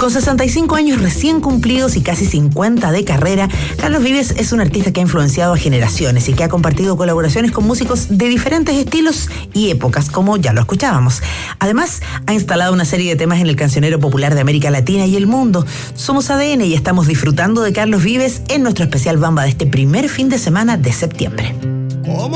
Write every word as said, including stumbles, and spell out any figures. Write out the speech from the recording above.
Con sesenta y cinco años recién cumplidos y casi cincuenta de carrera, Carlos Vives es un artista que ha influenciado a generaciones y que ha compartido colaboraciones con músicos de diferentes estilos y épocas, como ya lo escuchábamos. Además, ha instalado una serie de temas en el cancionero popular de América Latina y el mundo. Somos A D N y estamos disfrutando de Carlos Vives en nuestro especial Bamba de este primer fin de semana de septiembre.